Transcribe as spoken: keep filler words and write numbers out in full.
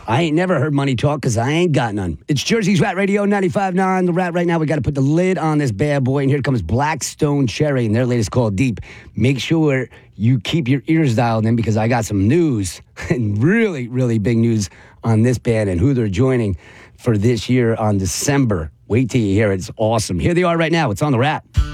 I ain't never heard money talk because I ain't got none. It's Jersey's Rat Radio ninety-five point nine. The Rat right now, we got to put the lid on this bad boy. And here comes Blackstone Cherry and their latest called Deep. Make sure you keep your ears dialed in because I got some news and really, really big news on this band and who they're joining for this year on December. Wait till you hear it. It's awesome. Here they are right now. It's on the Rat.